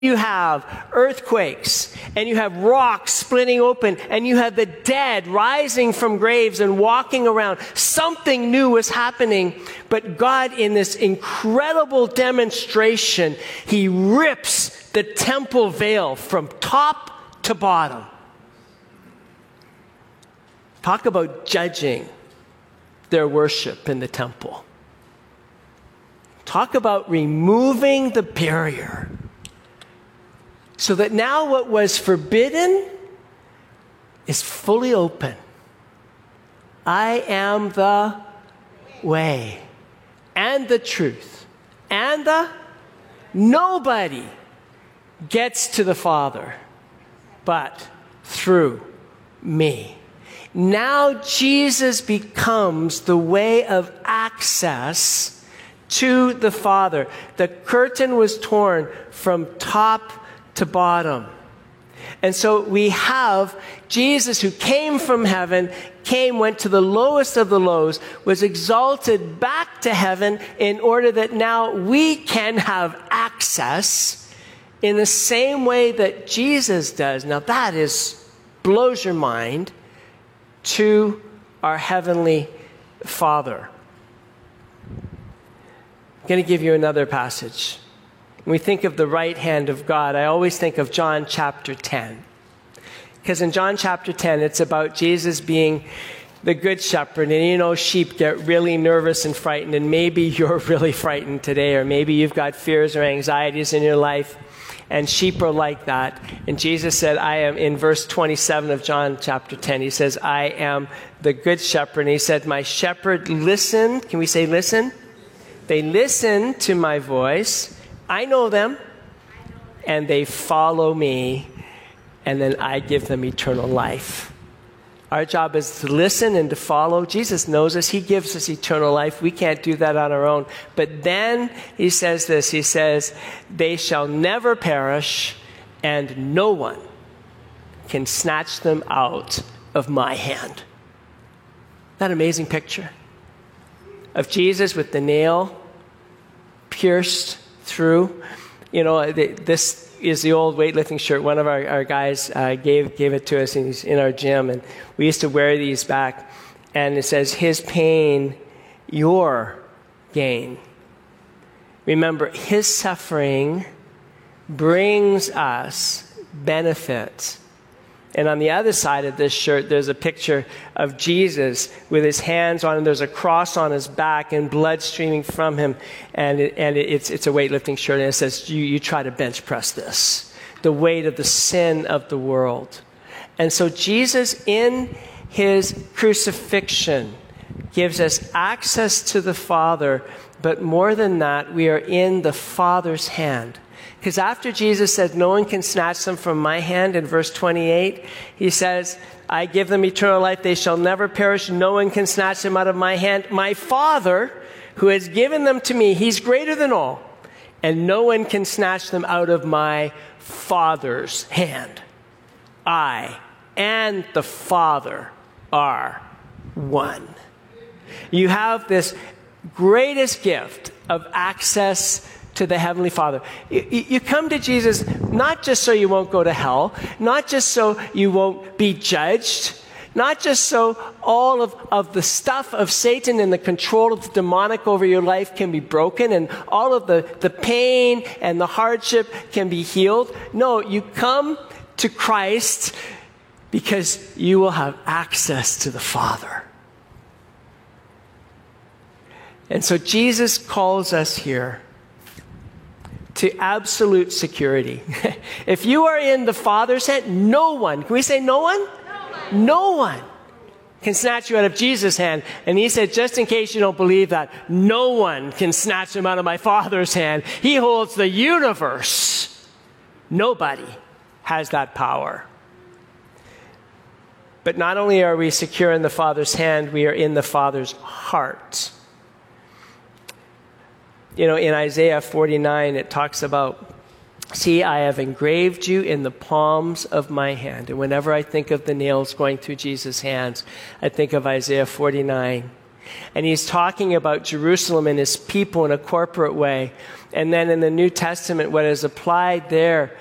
you have earthquakes, and you have rocks splitting open, and you have the dead rising from graves and walking around. Something new was happening, but God, in this incredible demonstration, he rips the temple veil from top to bottom. Talk about judging their worship in the temple. Talk about removing the barrier. So that now what was forbidden is fully open. I am the way and the truth and nobody gets to the Father but through me. Now Jesus becomes the way of access to the Father. The curtain was torn from top to bottom. And so we have Jesus, who came from heaven, went to the lowest of the lows, was exalted back to heaven in order that now we can have access in the same way that Jesus does. Now that blows your mind, to our Heavenly Father. I'm going to give you another passage. When we think of the right hand of God, I always think of John chapter 10. Because in John chapter 10, it's about Jesus being the good shepherd. And you know, sheep get really nervous and frightened. And maybe you're really frightened today, or maybe you've got fears or anxieties in your life. And sheep are like that. And Jesus said, I am, in verse 27 of John chapter 10, he says, I am the good shepherd. And he said, my shepherd listen. Can we say listen? They listen to my voice. I know them, and they follow me, and then I give them eternal life. Our job is to listen and to follow. Jesus knows us. He gives us eternal life. We can't do that on our own. But then he says this. He says, they shall never perish, and no one can snatch them out of my hand. That amazing picture of Jesus with the nail pierced through. You know, this is the old weightlifting shirt. One of our guys gave it to us, and he's in our gym, and we used to wear these back, and it says, his pain, your gain. Remember, his suffering brings us benefit. And on the other side of this shirt, there's a picture of Jesus with his hands on him. There's a cross on his back and blood streaming from him. And it's a weightlifting shirt. And it says, you try to bench press this. The weight of the sin of the world. And so Jesus, in his crucifixion, gives us access to the Father. But more than that, we are in the Father's hand. Because after Jesus said, no one can snatch them from my hand, in verse 28, he says, I give them eternal life. They shall never perish. No one can snatch them out of my hand. My Father, who has given them to me, he's greater than all. And no one can snatch them out of my Father's hand. I and the Father are one. You have this greatest gift of access to the Heavenly Father. You come to Jesus not just so you won't go to hell, not just so you won't be judged, not just so all of the stuff of Satan and the control of the demonic over your life can be broken and all of the pain and the hardship can be healed. No, you come to Christ because you will have access to the Father. And so Jesus calls us here to absolute security. If you are in the Father's hand, no one, can we say no one? No one can snatch you out of Jesus' hand. And he said, just in case you don't believe that, no one can snatch him out of my Father's hand. He holds the universe. Nobody has that power. But not only are we secure in the Father's hand, we are in the Father's heart. You know, in Isaiah 49, it talks about, see, I have engraved you in the palms of my hand. And whenever I think of the nails going through Jesus' hands, I think of Isaiah 49. And he's talking about Jerusalem and his people in a corporate way. And then in the New Testament, what is applied there